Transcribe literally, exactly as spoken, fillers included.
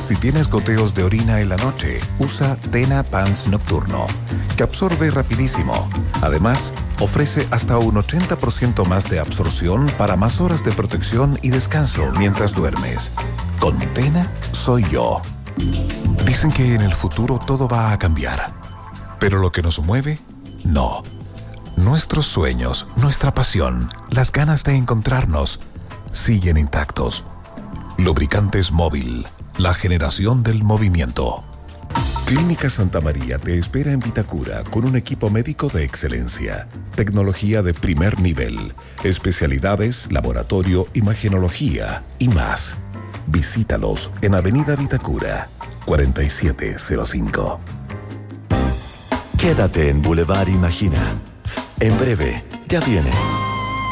Si tienes goteos de orina en la noche, usa Tena Pants Nocturno, que absorbe rapidísimo. Además, ofrece hasta un ochenta por ciento más de absorción para más horas de protección y descanso mientras duermes. Con Tena soy yo. Dicen que en el futuro todo va a cambiar, pero lo que nos mueve, no. Nuestros sueños, nuestra pasión, las ganas de encontrarnos, siguen intactos. Lubricantes Móvil, la generación del movimiento. Clínica Santa María te espera en Vitacura con un equipo médico de excelencia, tecnología de primer nivel, especialidades, laboratorio, imagenología y más. Visítalos en Avenida Vitacura, cuarenta y siete cero cinco. Quédate en Boulevard Imagina. En breve, ya viene.